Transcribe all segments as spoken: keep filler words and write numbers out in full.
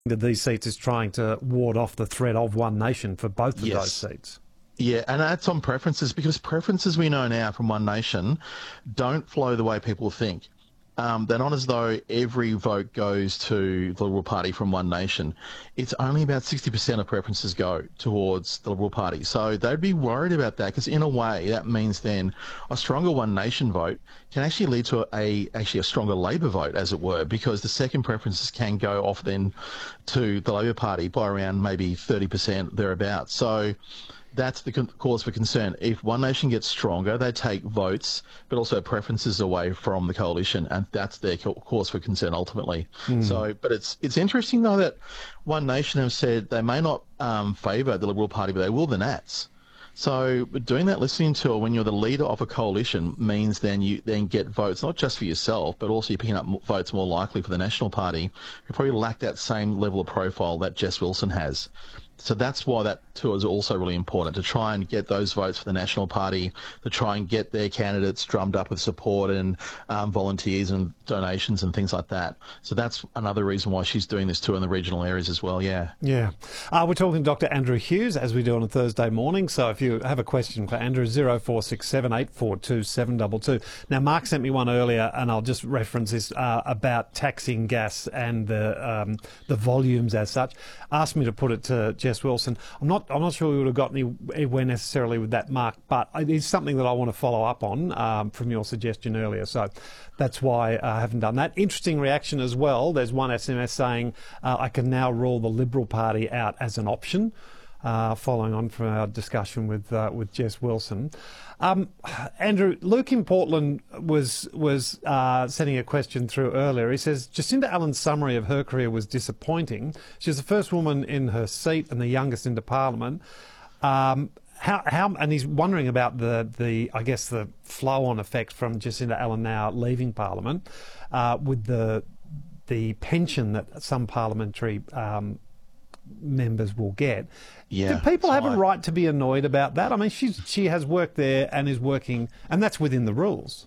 to these seats is trying to ward off the threat of One Nation for both of Yes. those seats. Yeah, and that's on preferences, because preferences we know now from One Nation don't flow the way people think. Um, they're not as though every vote goes to the Liberal Party from One Nation. It's only about sixty percent of preferences go towards the Liberal Party. So they'd be worried about that, because in a way that means then a stronger One Nation vote can actually lead to a actually a stronger Labor vote, as it were, because the second preferences can go off then to the Labor Party by around maybe thirty percent thereabouts. So that's the cause for concern. If One Nation gets stronger, they take votes, but also preferences away from the coalition, and that's their cause for concern ultimately. Mm. So, but it's it's interesting though that One Nation have said they may not um, favour the Liberal Party, but they will the Nats. So doing that listening tour when you're the leader of a coalition means then you then get votes, not just for yourself, but also you're picking up votes more likely for the National Party, who probably lack that same level of profile that Jess Wilson has. So that's why that tour is also really important, to try and get those votes for the National Party, to try and get their candidates drummed up with support and um, volunteers and donations and things like that. So that's another reason why she's doing this tour in the regional areas as well, yeah. Yeah. Uh, we're talking to Doctor Andrew Hughes, as we do on a Thursday morning. So if you have a question for Andrew, zero four six seven eight four two seven two two. Now, Mark sent me one earlier, and I'll just reference this, uh, about taxing gas and the um, the volumes as such. Asked me to put it to Jess Wilson. I'm not I'm not sure we would have got any, anywhere necessarily with that, Mark, but it is something that I want to follow up on um, from your suggestion earlier. So that's why I haven't done that. Interesting reaction as well. There's one S M S saying uh, I can now rule the Liberal Party out as an option, uh, following on from our discussion with uh, with Jess Wilson. Um, Andrew, Luke in Portland was was uh, sending a question through earlier. He says, Jacinda Allen's summary of her career was disappointing. She was the first woman in her seat and the youngest into Parliament. Um, how, how, and he's wondering about the, the, I guess, the flow-on effect from Jacinda Allen now leaving Parliament uh, with the the pension that some parliamentary um, members will get. Yeah, Do people so have I... a right to be annoyed about that? I mean, she's, she has worked there and is working, and that's within the rules.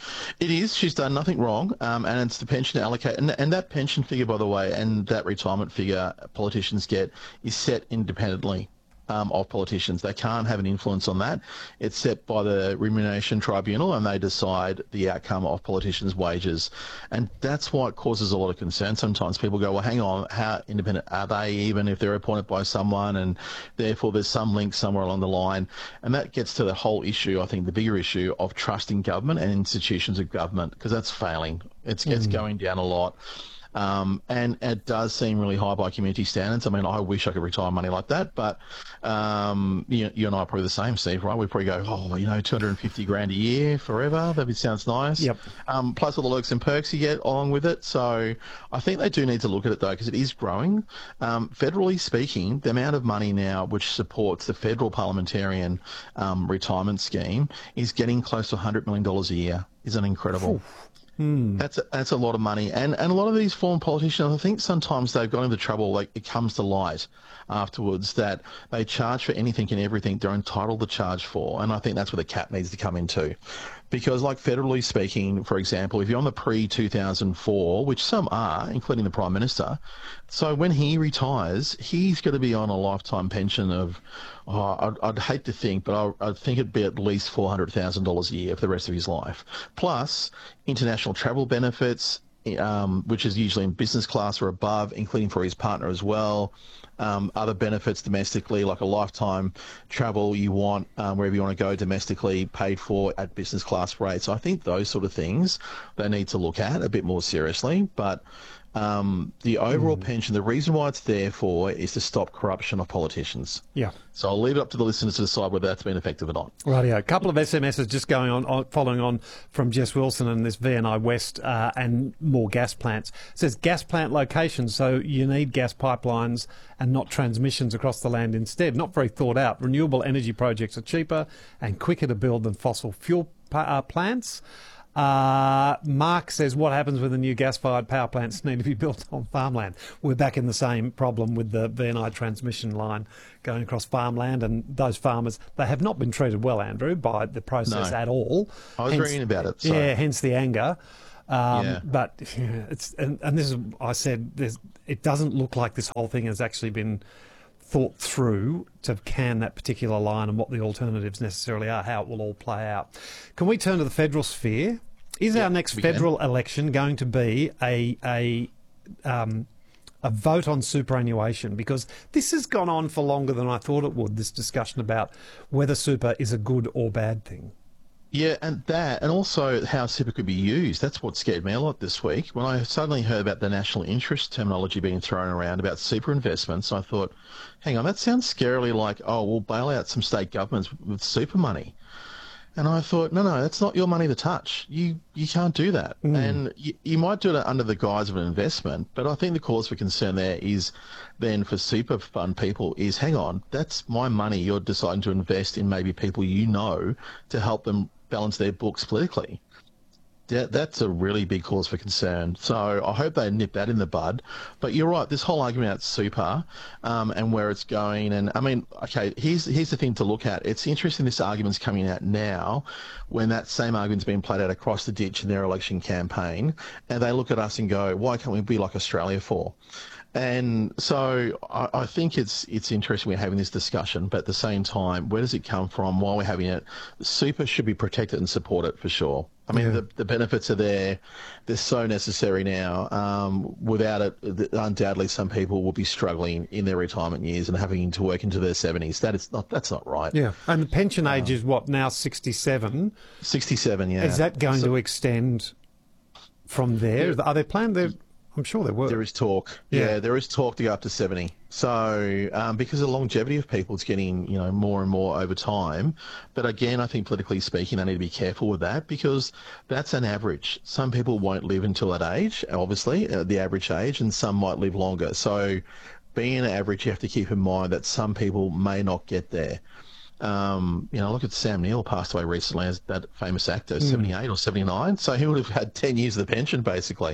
It is. She's done nothing wrong, um, and it's the pension allocate, and, and that pension figure, by the way, and that retirement figure politicians get is set independently um, of politicians. They can't have an influence on that. It's set by the Remuneration Tribunal, and they decide the outcome of politicians' wages, and that's why it causes a lot of concern. Sometimes people go, well, hang on, how independent are they even if they're appointed by someone, and therefore there's some link somewhere along the line, and that gets to the whole issue, I think the bigger issue of trusting government and institutions of government, because that's failing. It's, mm. it's going down a lot. Um, and it does seem really high by community standards. I mean, I wish I could retire money like that, but um, you, you and I are probably the same, Steve, right? We probably go, oh, you know, two hundred fifty grand a year forever. That sounds nice. Yep. Um, plus all the lurks and perks you get along with it. So I think they do need to look at it, though, because it is growing. Um, federally speaking, the amount of money now which supports the federal parliamentarian um, retirement scheme is getting close to one hundred million dollars a year. Isn't incredible? Oof. Hmm. That's a, that's a lot of money, and and a lot of these former politicians, I think sometimes they've got into trouble. Like it comes to light afterwards that they charge for anything and everything they're entitled to charge for, and I think that's where the cap needs to come into, because like federally speaking, for example, if you're on the pre two thousand four, which some are, including the Prime Minister, so when he retires, he's going to be on a lifetime pension of, oh, I'd, I'd hate to think, but I, I think it'd be at least four hundred thousand dollars a year for the rest of his life, plus international travel benefits, um, which is usually in business class or above, including for his partner as well. Um, other benefits domestically, like a lifetime travel you want, um, wherever you want to go domestically, paid for at business class rates. So I think those sort of things they need to look at a bit more seriously. But um, the overall mm. pension, the reason why it's there for is to stop corruption of politicians. Yeah. So I'll leave it up to the listeners to decide whether that's been effective or not. Rightio. A couple of S M Ses just going on, on following on from Jess Wilson and this V N I West uh, and more gas plants. It says gas plant locations, so you need gas pipelines and not transmissions across the land instead. Not very thought out. Renewable energy projects are cheaper and quicker to build than fossil fuel uh, plants. Uh, Mark says, what happens when the new gas-fired power plants need to be built on farmland? We're back in the same problem with the V N I transmission line going across farmland, and those farmers, they have not been treated well, Andrew, by the process no. at all. I was hence, reading about it. So. Yeah, hence the anger. Um, Yeah. But yeah, it's and, and this is I said there's, it doesn't look like this whole thing has actually been thought through to can that particular line and what the alternatives necessarily are, how it will all play out. Can we turn to the federal sphere? Is Yeah, our next we can. federal election going to be a a um, a vote on superannuation? Because this has gone on for longer than I thought it would, this discussion about whether super is a good or bad thing. Yeah, and that, and also how super could be used. That's what scared me a lot this week. When I suddenly heard about the national interest terminology being thrown around about super investments, I thought, hang on, that sounds scarily like, oh, we'll bail out some state governments with super money. And I thought, no, no, that's not your money to touch. You you can't do that. Mm. And you, you might do it under the guise of an investment, but I think the cause for concern there is then for super fund people is, hang on, that's my money you're deciding to invest in maybe people you know to help them balance their books politically. That, that's a really big cause for concern. So I hope they nip that in the bud. But you're right, this whole argument about super um, and where it's going. And I mean, okay, here's here's the thing to look at. It's interesting this argument's coming out now when that same argument's been played out across the ditch in their election campaign. And they look at us and go, why can't we be like Australia for? And so I, I think it's it's interesting we're having this discussion, but at the same time, where does it come from? While we're having it, super should be protected and supported for sure. I mean, yeah. the, the benefits are there. They're so necessary now. Um, without it, undoubtedly, some people will be struggling in their retirement years and having to work into their seventies. That is not. That's not right. Yeah, and the pension age um, is what now? sixty-seven. Sixty-seven. Yeah. Is that going so, to extend from there? Yeah. Are they planning? They're I'm sure there were. There is talk. Yeah, yeah there is talk to go up to seventy. So um, because of the longevity of people, it's getting, you know, more and more over time. But again, I think politically speaking, they need to be careful with that because that's an average. Some people won't live until that age, obviously, uh, the average age, and some might live longer. So being an average, you have to keep in mind that some people may not get there. Um, you know, look at Sam Neill, passed away recently as that famous actor, mm. seventy-eight or seventy-nine. So he would have had ten years of the pension, basically.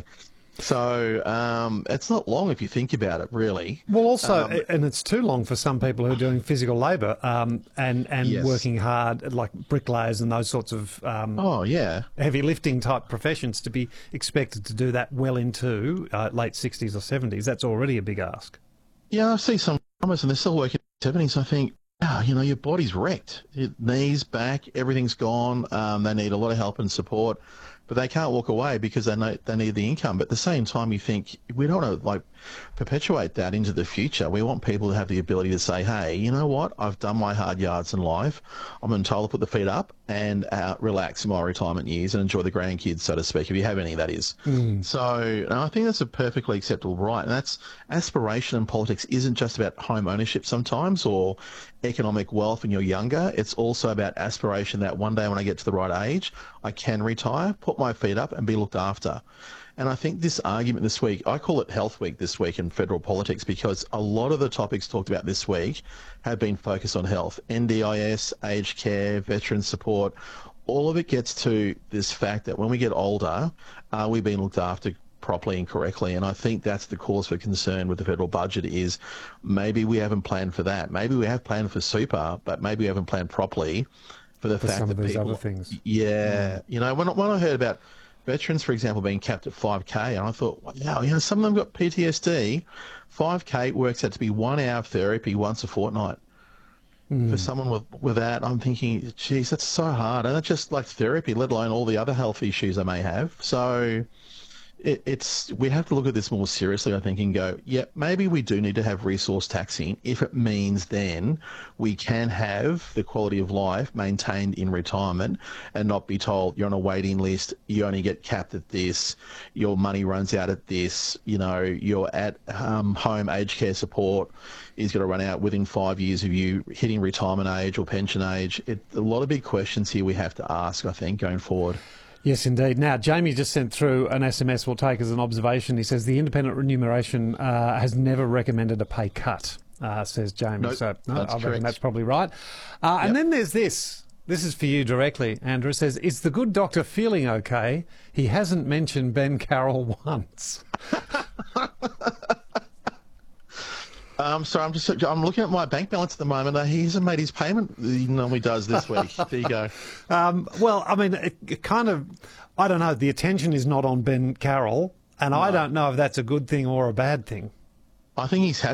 So um, it's not long if you think about it, really. Well, also, um, and it's too long for some people who are doing physical labour um, and and yes. working hard, like bricklayers and those sorts of um, oh yeah heavy lifting type professions, to be expected to do that well into uh, late sixties or seventies. That's already a big ask. Yeah, I see some farmers and they're still working in the seventies. I think, oh, you know, your body's wrecked, your knees, back, everything's gone. Um, they need a lot of help and support. But they can't walk away because they know, they need the income. But at the same time, you think we don't want to like perpetuate that into the future. We want people to have the ability to say, "Hey, you know what? I've done my hard yards in life. I'm entitled to put the feet up and uh, relax in my retirement years and enjoy the grandkids, so to speak, if you have any, that is." Mm. So and I think that's a perfectly acceptable right. And that's aspiration in politics isn't just about home ownership sometimes or economic wealth when you're younger. It's also about aspiration that one day when I get to the right age, I can retire, put my feet up and be looked after. And I think this argument this week, I call it Health Week this week in federal politics because a lot of the topics talked about this week have been focused on health. N D I S, aged care, veteran support, all of it gets to this fact that when we get older, are we being looked after properly and correctly? And I think that's the cause for concern with the federal budget is maybe we haven't planned for that. Maybe we have planned for super, but maybe we haven't planned properly for the for fact some that of these people, other things. Yeah, yeah. You know, when, when I heard about veterans, for example, being capped at five K, and I thought, wow, you know, some of them got P T S D. five K works out to be one hour of therapy once a fortnight. Mm. For someone with, with that, I'm thinking, geez, that's so hard. And that's just like therapy, let alone all the other health issues I may have. So it, it's we have to look at this more seriously, I think, and go, yeah, maybe we do need to have resource taxing if it means then we can have the quality of life maintained in retirement and not be told you're on a waiting list, you only get capped at this, your money runs out at this, you know, your at um, home aged care support is going to run out within five years of you hitting retirement age or pension age. It, a lot of big questions here we have to ask, I think, going forward. Yes, indeed. Now, Jamie just sent through an S M S we'll take as an observation. He says the independent remuneration uh, has never recommended a pay cut, uh, says Jamie. Nope, so no, that's I reckon correct. that's probably right. Uh, yep. And then there's this. This is for you directly, Andrew. It says, is the good doctor feeling okay? He hasn't mentioned Ben Carroll once. Um, sorry, I'm just I'm looking at my bank balance at the moment. Uh, he hasn't made his payment. He normally does this week. There you go. Um, well, I mean, it, it kind of, I don't know. The attention is not on Ben Carroll, and no. I don't know if that's a good thing or a bad thing. I think he's had